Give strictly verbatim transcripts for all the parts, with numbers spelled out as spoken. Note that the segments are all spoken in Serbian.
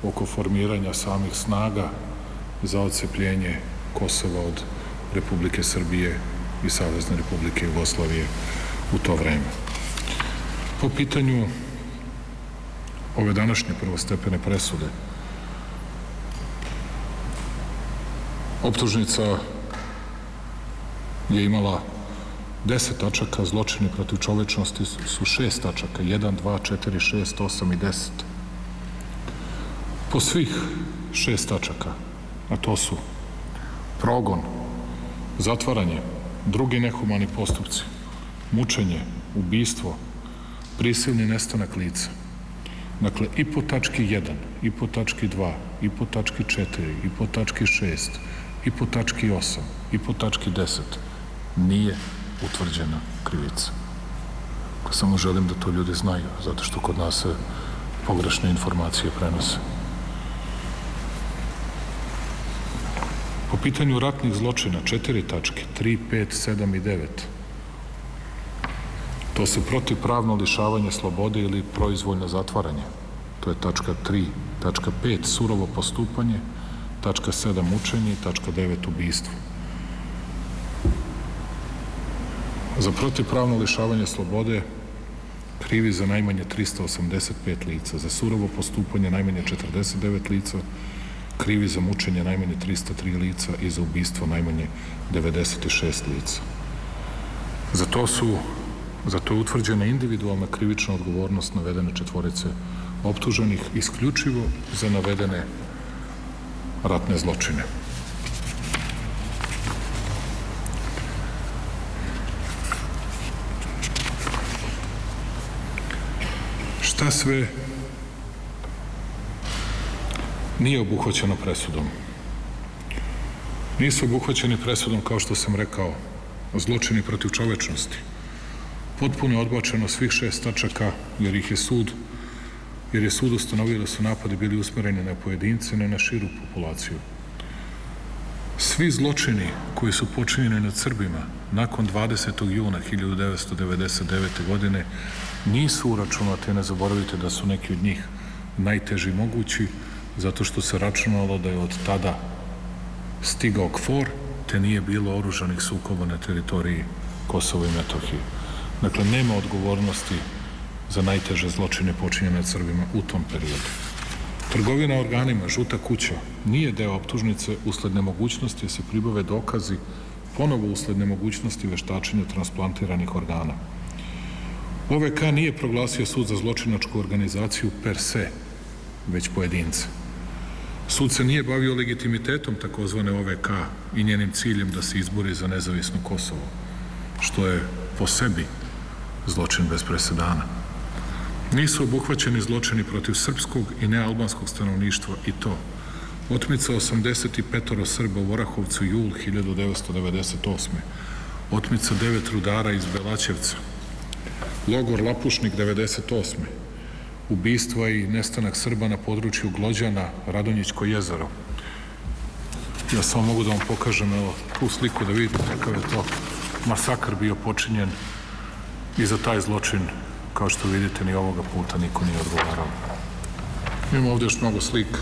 oko formiranja samih snaga za odcepljenje Kosova od Republike Srbije i Savezne Republike Jugoslavije u to vreme. Po pitanju ove današnje prvostepene presude, optužnica je imala deset tačaka, zločini protiv čovečnosti su šest tačaka, jedan, dva, četiri, šest, osam i deset. Po svih šest tačaka, a to su progon, zatvaranje, drugi nehumani postupci, mučenje, ubistvo, prisilni nestanak lica. Dakle, i po tački jedan, i po tački dva, i po tački četiri, i po tački šest, i po tački osam, i po tački deset nije utvrđena krivica. Samo želim da to ljudi znaju, zato što kod nas se pogrešne informacije prenose. Po pitanju ratnih zločina, četiri tačke, tri, pet, sedam i devet. To su protivpravno lišavanje slobode ili proizvoljno zatvaranje. To je tačka tri. Tačka pet, surovo postupanje. Tačka sedam, mučenje i tačka devet, ubistvo. Za protivpravno lišavanje slobode krivi za najmanje trista osamdeset pet lica, za surovo postupanje najmanje četrdeset devet lica, krivi za mučenje najmanje trista tri lica i za ubistvo najmanje devedeset šest lica. Za to su Za to je utvrđena individualna krivična odgovornost navedene četvorice optuženih isključivo za navedene ratne zločine. Šta sve nije obuhvaćeno presudom? Nisu obuhvaćeni presudom, kao što sam rekao, zločini protiv čovečnosti. Potpuno je odbačeno svih šest tačaka, jer ih je sud, jer je sud ustanovio da su napadi bili usmereni na pojedince, ne na širu populaciju. Svi zločini koji su počinjeni nad Srbima nakon dvadesetog juna hiljadu devetsto devedeset devete. godine nisu uračunati, ne zaboravite da su neki od njih najteži mogući, zato što se računalo da je od tada stigao KFOR, te nije bilo oružanih sukoba na teritoriji Kosova i Metohije. Dakle, nema odgovornosti za najteže zločine počinjene nad Srbima u tom periodu. Trgovina organima, žuta kuća, nije deo optužnice usled nemogućnosti da se pribave dokazi, ponovo usled nemogućnosti veštačenja transplantiranih organa. O V K nije proglasio sud za zločinačku organizaciju per se, već pojedince. Sud se nije bavio legitimitetom takozvane O V K i njenim ciljem da se izbori za nezavisno Kosovo, što je po sebi zločin bez presedana. Nisu obuhvaćeni zločini protiv srpskog i nealbanskog stanovništva i to otmica osamdeset pet Srba u Orahovcu jul hiljadu devetsto devedeset osme. Otmica devet rudara iz Belaćevca, logor Lapušnik devedeset osme. Ubistva i nestanak Srba na području Glođana, Radonjićko jezero. Ja samo mogu da vam pokažem evo, tu sliku da vidite kakav je to masakr bio počinjen i za taj zločin, kao što vidite, ni ovoga puta niko nije odgovarao. Imamo ovde još mnogo slika.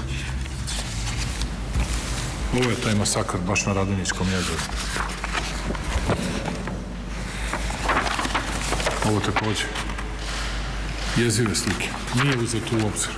Ovo je taj masakr baš na Radonjićkom jezeru. Ovo takođe. Jezive slike. Nije uzeto u obzir.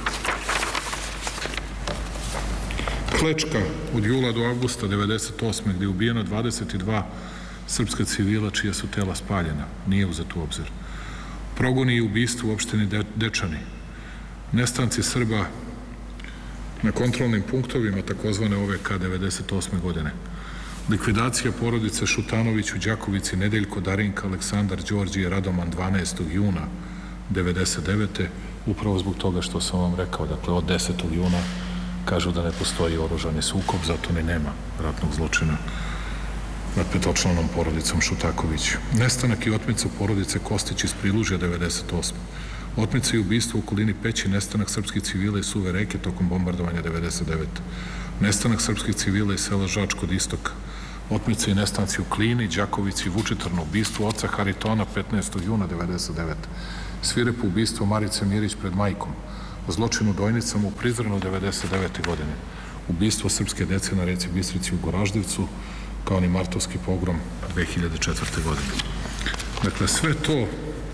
Klečka od jula do avgusta devedeset osme. gde je ubijeno dvadeset dva srpska civila čija su tela spaljena. Nije uzeto u obzir. Progoni i ubistvo u opštini Dečani. Nestanci Srba na kontrolnim punktovima takozvane O V K devedeset osme. godine. Likvidacija porodice Šutanović u Đakovici, Nedeljko, Darinka, Aleksandar, Đorđe i Radoman dvanaestog juna devedeset devete. upravo zbog toga što sam vam rekao, dakle od desetog juna kažu da ne postoji oružani sukob, zato ni nema ratnog zločina nad petočlanom porodicom Šutaković. Nestanak i otmica porodice Kostić iz Prilužja devedeset osme. Otmica i ubistvo u okolini Peći, nestanak srpskih civila iz Suve reke tokom bombardovanja devedeset devete. Nestanak srpskih civila iz sela Žač kod istoka. Otmice i nestanci u Klini, Đakovici i Vučitrnu. Ubistvo oca Haritona petnaestog juna devedeset devete. Svirepo ubistvo Marice Mirić pred majkom. zločin u Dojnicama u Prizrenu devedeset devete. godine, ubistvo srpske dece na reci Bistrici u Goraždevcu, kao ni martovski pogrom dve hiljade četvrte. godine. Dakle, sve to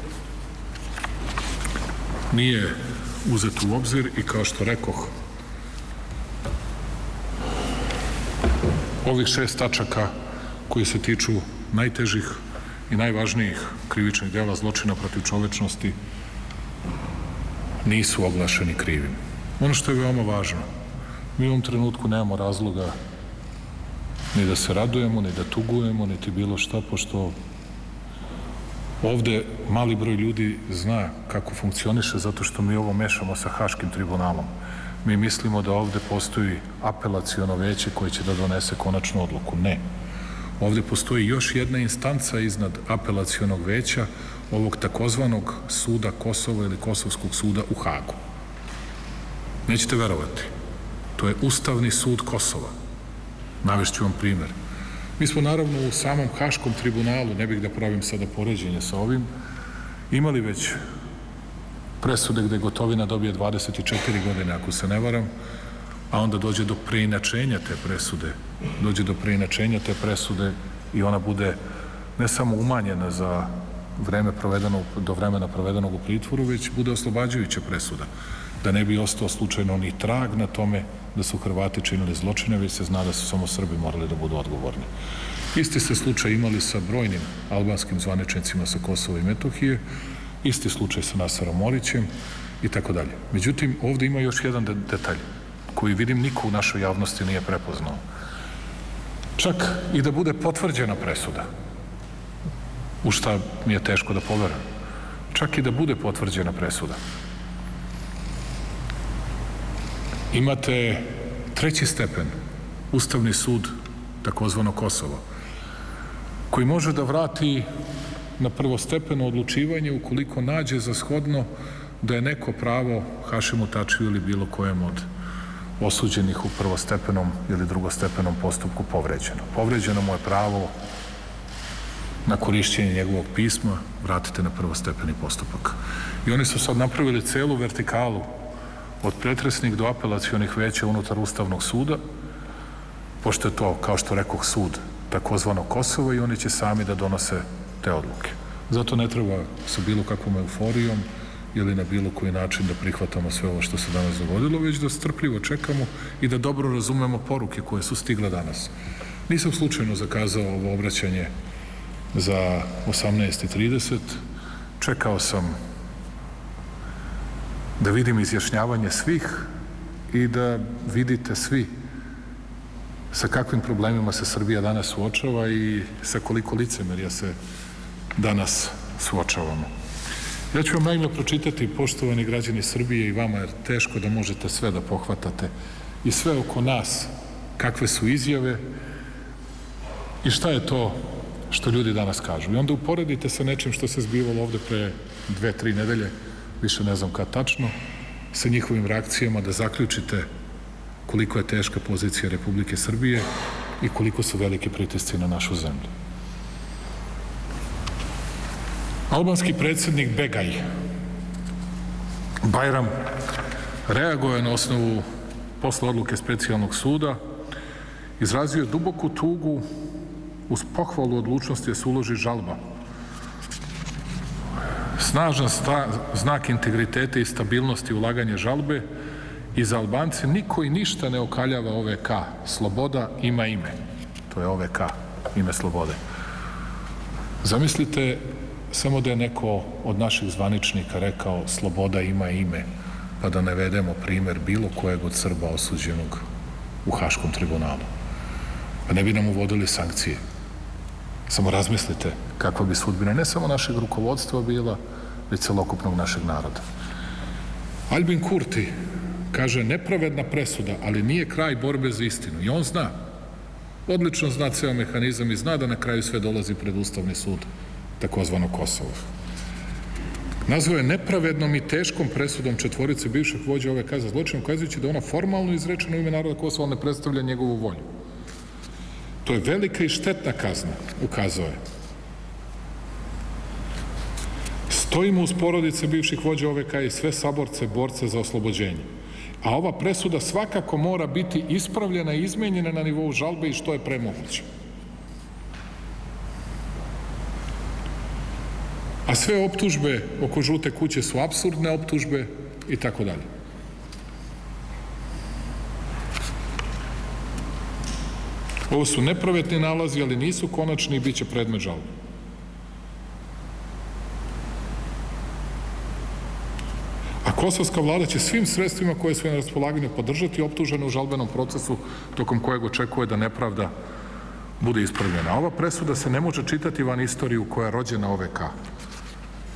nije uzeto u obzir i kao što rekoh, ovih šest tačaka koji se tiču najtežih i najvažnijih krivičnih dela zločina protiv čovečnosti nisu oglašeni krivim. Ono što je veoma važno, mi u ovom trenutku nemamo razloga ni da se radujemo, ni da tugujemo, niti bilo šta, pošto ovde mali broj ljudi zna kako funkcioniše zato što mi ovo mešamo sa Haškim tribunalom. Mi mislimo da ovde postoji apelaciono veće koje će da donese konačnu odluku. Ne. Ovde postoji još jedna instanca iznad apelacionog veća ovog takozvanog suda Kosova ili Kosovskog suda u Hagu. Nećete verovati. To je Ustavni sud Kosova. Navešću vam primer. Mi smo naravno u samom Haškom tribunalu, ne bih da pravim sada poređenje sa ovim, imali već presude gde Gotovina dobije dvadeset četiri godine, ako se ne varam, a onda dođe do preinačenja te presude. Dođe do preinačenja te presude i ona bude ne samo umanjena za vreme provedeno, do vremena provedenog u pritvoru, već bude oslobađajuća presuda. Da ne bi ostao slučajno ni trag na tome da su Hrvati činili zločine, već se zna da su samo Srbi morali da budu odgovorni. Isti se slučaj imali sa brojnim albanskim zvaničnicima sa Kosova i Metohije, isti slučaj sa Nasarom Orićem i tako dalje. Međutim, ovde ima još jedan de detalj koji vidim niko u našoj javnosti nije prepoznao. Čak i da bude potvrđena presuda, u šta mi je teško da poverujem, čak i da bude potvrđena presuda, imate treći stepen, Ustavni sud, takozvano Kosovo, koji može da vrati na prvostepeno odlučivanje ukoliko nađe za shodno da je neko pravo Hašimu Tačiju ili bilo kojem od osuđenih u prvostepenom ili drugostepenom postupku povređeno. Povređeno mu je pravo na korišćenje njegovog pisma, vratite na prvostepeni postupak. I oni su sad napravili celu vertikalu od pretresnih do apelacionih veća unutar Ustavnog suda, pošto je to, kao što rekoh, sud takozvano Kosovo i oni će sami da donose te odluke. Zato ne treba sa bilo kakvom euforijom ili na bilo koji način da prihvatamo sve ovo što se danas dogodilo, već da strpljivo čekamo i da dobro razumemo poruke koje su stigle danas. Nisam slučajno zakazao ovo obraćanje za osamnaest i trideset. Čekao sam da vidim izjašnjavanje svih i da vidite svi sa kakvim problemima se Srbija danas suočava i sa koliko licemerja se danas suočavamo. Ja ću vam naime pročitati, poštovani građani Srbije i vama, jer teško da možete sve da pohvatate i sve oko nas, kakve su izjave i šta je to što ljudi danas kažu. I onda uporedite sa nečim što se zbivalo ovde pre dve, tri nedelje, više ne znam kad tačno, sa njihovim reakcijama da zaključite koliko je teška pozicija Republike Srbije i koliko su veliki pritisci na našu zemlju. Albanski predsjednik Begaj Bajram reagovao je na osnovu posle odluke specijalnog suda, izrazio duboku tugu uz pohvalu odlučnosti da se uloži žalba. Snažan znak integriteta i stabilnosti ulaganja žalbe i za Albance niko i ništa ne okaljava O V K. Sloboda ima ime. To je O V K, ime slobode. Zamislite samo da je neko od naših zvaničnika rekao sloboda ima ime, pa da navedemo primer bilo kojeg od Srba osuđenog u Haškom tribunalu. Pa ne bi nam uvodili sankcije. Samo razmislite kakva bi sudbina ne samo našeg rukovodstva bila, već celokupnog našeg naroda. Albin Kurti kaže nepravedna presuda, ali nije kraj borbe za istinu. I on zna, odlično zna ceo mehanizam i zna da na kraju sve dolazi pred Ustavni sud, takozvano Kosovo. Nazvao je nepravednom i teškom presudom četvorice bivših vođa O V K za zločin, ukazujući da ona formalno izrečena u ime naroda Kosova ne predstavlja njegovu volju. To je velika i štetna kazna, ukazao je. Stojimo uz porodice bivših vođa O V K i sve saborce, borce za oslobođenje. A ova presuda svakako mora biti ispravljena i izmenjena na nivou žalbe i što je premoguće. A sve optužbe oko žute kuće su apsurdne optužbe i tako dalje. Ovo su nepravedni nalazi, ali nisu konačni i bit će predmet žalbe. A kosovska vlada će svim sredstvima koje su na raspolaganju podržati optužene u žalbenom procesu tokom kojeg očekuje da nepravda bude ispravljena. Ova presuda se ne može čitati van istoriju koja je rođena O V K.